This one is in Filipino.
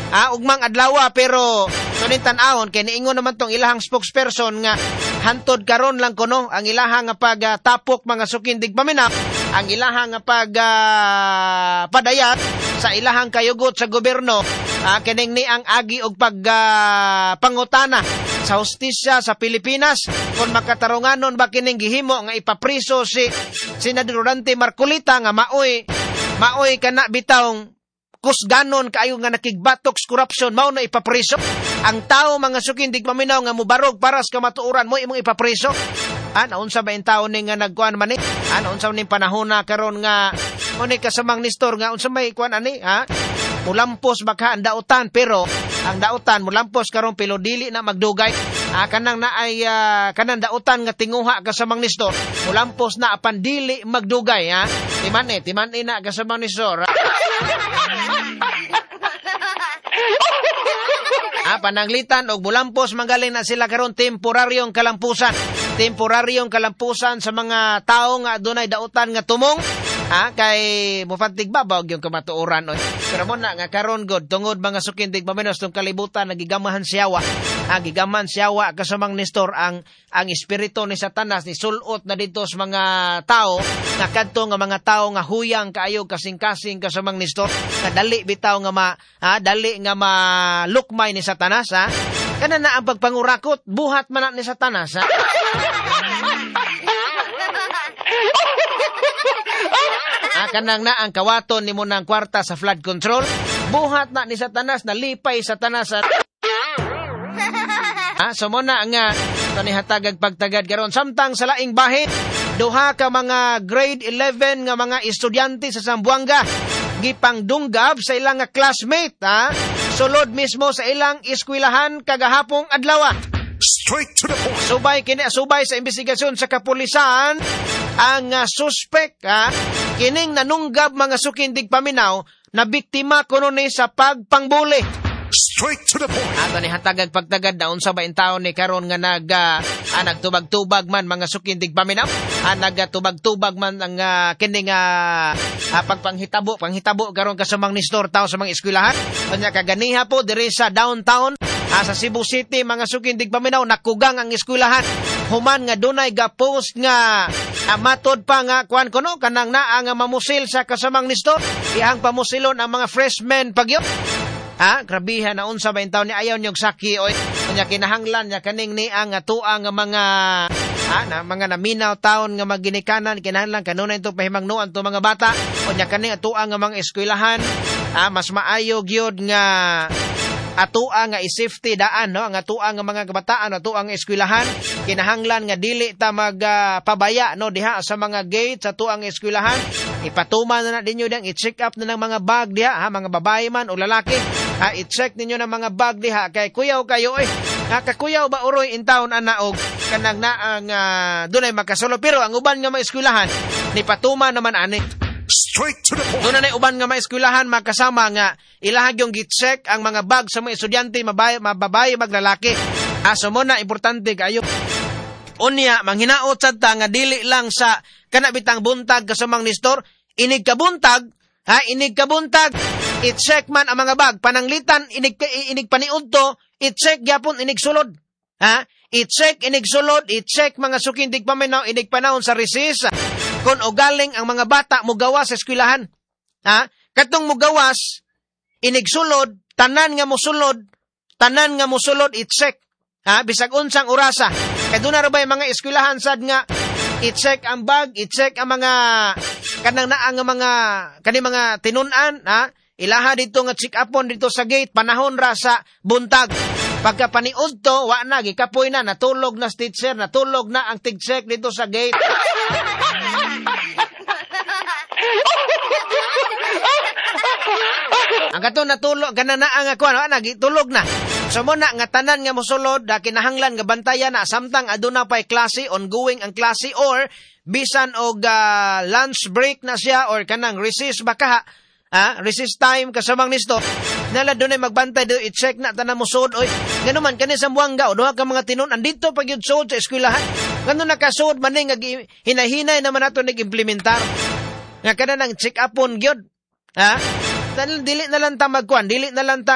ugmang adlaw pero tunin tan-awon kay niingon naman tong ilahang spokesperson nga hantod karon lang kuno ang ilahang pagtapok mga sukindig paminaw, ang ilahang padayat sa ilahang kayugot sa gobyerno, kining ni ang agi og pangutana sa hustisya sa Pilipinas kung makatarunganon ba kining gihimo nga ipapriso si Senador Dante Marcolita nga maoy kana bitawng kusganon kaayo nga nakigbatoks corruption mao na ipapriso. Ang tao mga sukindig paminaw nga mubarog paras kamatuoran mo imong ipapriso. Naunsa ba in taon ni nga nagkuan man ni? Naunsa ning panahon na karon nga uni kasamang Nestor nga unsa may kuan ani? Mulampos baka ang dautan pero ang dautan mulampos karon pero dili na magdugay. Kanang na ay kanang dautan nga tinguha kasamang Nestor mulampos na apan dili magdugay Timan na kasamang Nestor. Pananglitan og mulampos manggaling na sila karon temporaryong kalampusan sa mga tao nga adunay dautan nga tumong kay mufantig babaw yung kamatuoran pero mo na nga karon god tungod mga sukindig paminos tong kalibutan nagigamahan siyawa kasamang Nestor ang espiritu ni Satanas ni sulot na dito sa mga tao nga kadto nga mga tao nga huyang kaayo kasing-kasing kasamang Nestor nga dali bitaw nga dali nga malukmay ni Satanas kana na ang pagpangurakot buhat man ni Satanas kanang na ang kawaton ni mo ng kwarta sa flood control buhat na ni Satanas nalipay Satanas so mo na nga tanihatagag pagtagad karon samtang sa laing bahin duha ka mga grade 11 nga mga estudyante sa Zamboanga gipangdunggab sa ilang classmate sulod mismo sa ilang eskwelahan kagahapong adlaw. Straight to the point. Subay sa investigasyon sa kapulisan ang suspect kining nanunggab mga sukindig paminaw na biktima kuno ni sa pagpangbuli. Straight to the point. Ato ni hatagag pagtagad daon sa bain taon ni karon nga nagtubag-tubag man mga sukindig paminaw. Nagtubag-tubag man ang kining pagpanghitabo karon kasamang Nestor tao sa mga eskwelahan. Kanya kaganiha po diri sa downtown sa Cebu City mga sukindig paminaw nakugang ang eskwelahan. Human nga dunay ga-post nga matod pa nga kuan kuno kanang naa nga mamusil sa kasamang Nestor. Iyang pamusilon ang mga freshmen pagyo. Grabihan na unsa ba taon ni ayaw niyog saki oy. Kanya kinahanglan niya kaning ni ang tuang nga mga mga naminaw taon nga maginikanan kinahanglan kanunay to pahimangnuan to mga bata. Kanya kaning tuang nga mga eskwelahan mas maayo gyud nga atuang nga i-safety daan ang atuang nga mga kabataan atuang eskwelahan kinahanglan nga dili ta magpabaya diha sa mga gate sa atuang eskwelahan ipatuman na ninyo dang i-check up na ng mga bag diha mga babae man o lalaki i-check ninyo ng mga bag diha kay kuyaw kayo kakuyaw ba uroy in town anaog kanang na ang dunay makasulo pero ang uban nga mga eskwelahan ni patuman naman ani. Straight to the point. Doon na uban nga mga eskwelahan makasama nga ilahag yung gi-check ang mga bag sa mga estudyante mababae maglalaki. So mo na importante kayo. Unya manghinaot sad ta nga dili lang sa kanabitang buntag kasamang Nestor, inig kabuntag i-check man ang mga bag pananglitan inig paniudto i-check gyapon inig sulod. I-check inig sulod, i-check mga sukindig paminaw inig panahon sa recess. Kung o galing ang mga bata mo gawas sa eskwelahan. Katong mo gawas, inigsulod, tanan nga mo sulod, i-check. Bisag unsang orasa. Kaya doon na rin ba yung mga eskwelahan sad nga, i-check ang bag, i-check ang mga, kanang naang mga tinunan, ilaha dito nga check upon dito sa gate, panahon ra sa buntag. Pagka paniud to, wa na, gikapoy na, natulog na teacher, natulog na ang tig-check dito sa gate. Ang kato natulog, ganana ang ako, nagitulog na. So mo na, nga tanan nga mosulod, kinahanglan nga bantayan na, samtang aduna pa'y klase, ongoing ang klase, or bisan og lunch break na siya, or kanang recess baka, recess time kasamang Nestor, nala doon ay magbantay doon, i-check na tanan mo suod, oy, gano'n man, kani sa Zamboanga, o doon ka mga tinun, andito pag yun suod sa eskwelahan, gano'n nakasuod man hinahinay naman nato nag-implementar, nga ka na nang check upon gyud, dili na lang ta magkuhan, dili na lang ta